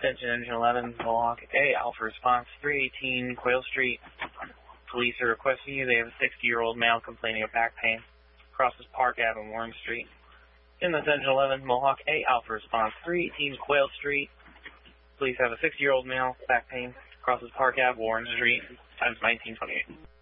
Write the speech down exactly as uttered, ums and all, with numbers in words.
Attention Engine eleven, Mohawk A, Alpha Response three eighteen Quail Street. Police are requesting you. They have a sixty-year-old male complaining of back pain. Crosses Park Avenue, Warren Street. In Attention eleven, Mohawk A, Alpha Response three eighteen Quail Street. Police have a sixty-year-old male, back pain. Crosses Park Avenue, Warren Street. Times nineteen twenty-eight.